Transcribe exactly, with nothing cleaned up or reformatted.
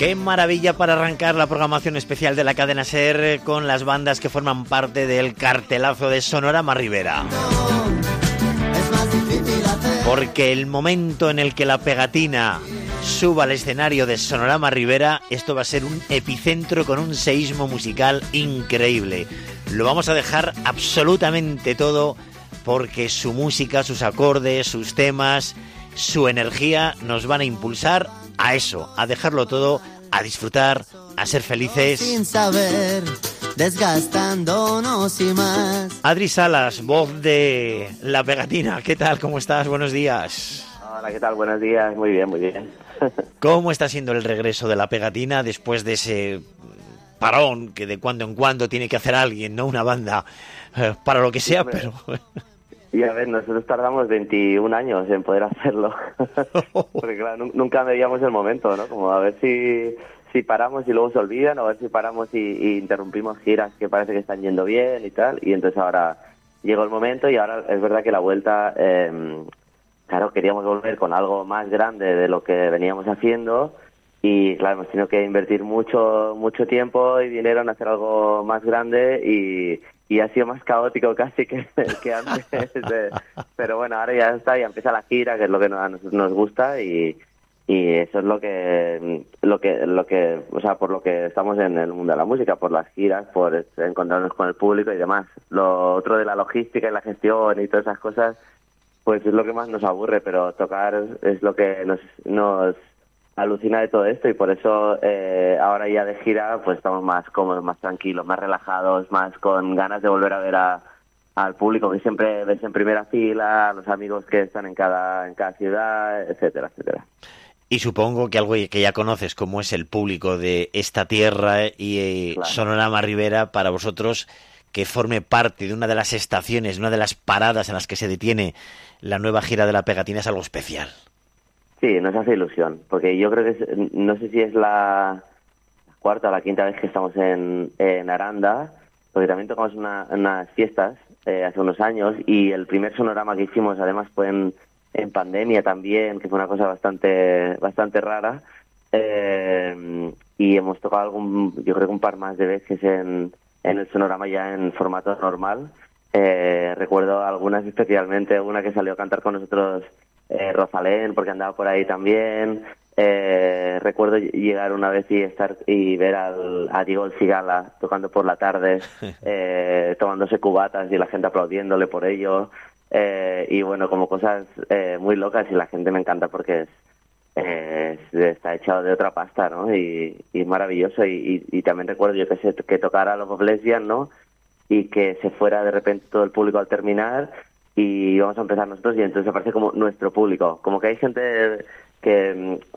Qué maravilla para arrancar la programación especial de la cadena SER con las bandas que forman parte del cartelazo de Sonorama Ribera. Porque el momento en el que la pegatina suba al escenario de Sonorama Ribera, esto va a ser un epicentro con un seísmo musical increíble. Lo vamos a dejar absolutamente todo porque su música, sus acordes, sus temas, su energía nos van a impulsar a eso, a dejarlo todo, a disfrutar, a ser felices. Sin saber, desgastándonos y más. Adri Salas, voz de La Pegatina, ¿qué tal? ¿Cómo estás? Buenos días. Hola, ¿qué tal? Buenos días, muy bien, muy bien. ¿Cómo está siendo el regreso de La Pegatina después de ese parón que de cuando en cuando tiene que hacer alguien, no una banda, eh, para lo que sea, pero... Y a ver, nosotros tardamos veintiún años en poder hacerlo, porque claro, nunca medíamos el momento, ¿no? Como a ver si, si paramos y luego se olvidan, o a ver si paramos y, y interrumpimos giras que parece que están yendo bien y tal, y entonces ahora llegó el momento y ahora es verdad que la vuelta, eh, claro, queríamos volver con algo más grande de lo que veníamos haciendo y claro, hemos tenido que invertir mucho mucho tiempo y dinero en hacer algo más grande y... y ha sido más caótico casi que, que antes. Pero bueno, ahora ya está, ya empieza la gira, que es lo que a nosotros nos gusta y, y eso es lo que, lo que, lo que, o sea, por lo que estamos en el mundo de la música, por las giras, por encontrarnos con el público y demás. Lo otro de la logística y la gestión y todas esas cosas, pues es lo que más nos aburre, pero tocar es lo que nos, nos alucina de todo esto y por eso eh, ahora ya de gira pues estamos más cómodos, más tranquilos, más relajados, más con ganas de volver a ver a, al público que siempre ves en primera fila, a los amigos que están en cada en cada ciudad, etcétera, etcétera. Y supongo que algo que ya conoces como es el público de esta tierra y claro. Sonorama Ribera para vosotros que forme parte de una de las estaciones, una de las paradas en las que se detiene la nueva gira de La Pegatina es algo especial. Sí, nos hace ilusión, porque yo creo que es, no sé si es la cuarta o la quinta vez que estamos en, en Aranda, porque también tocamos una, unas fiestas eh, hace unos años y el primer sonorama que hicimos además fue en, en pandemia también, que fue una cosa bastante bastante rara eh, y hemos tocado algún, yo creo que un par más de veces en, en el sonorama ya en formato normal. Eh, recuerdo algunas especialmente, una que salió a cantar con nosotros Eh, Rosalén, porque andaba por ahí también. Eh, recuerdo llegar una vez y estar y ver al, a Diego El Cigala tocando por la tarde, eh, tomándose cubatas y la gente aplaudiéndole por ello. Eh, y bueno, como cosas eh, muy locas y la gente me encanta porque es, eh, está echado de otra pasta, ¿no? Y, y maravilloso. Y, y, y también recuerdo yo que, se, que tocara Love of Lesbian, ¿no? Y que se fuera de repente todo el público al terminar y vamos a empezar nosotros y entonces aparece como nuestro público, como que hay gente que